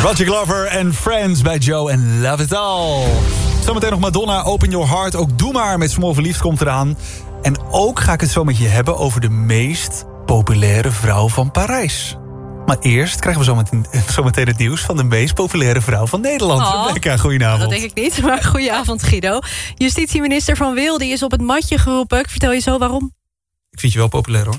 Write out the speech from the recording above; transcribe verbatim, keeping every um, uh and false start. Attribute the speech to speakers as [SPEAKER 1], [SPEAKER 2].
[SPEAKER 1] Roger Glover en Friends bij Joe en Love It All. Zometeen nog Madonna, Open Your Heart. Ook Doe Maar met Small Verliefd komt eraan. En ook ga ik het zo met je hebben over de meest populaire vrouw van Parijs. Maar eerst krijgen we zometeen, zometeen het nieuws van de meest populaire vrouw van Nederland.
[SPEAKER 2] Oh,
[SPEAKER 1] Rebecca, goedenavond.
[SPEAKER 2] Dat denk ik niet, maar goedenavond Guido. Justitieminister Van Wil die is op het matje geroepen. Ik vertel je zo waarom.
[SPEAKER 1] Ik vind je wel populair hoor.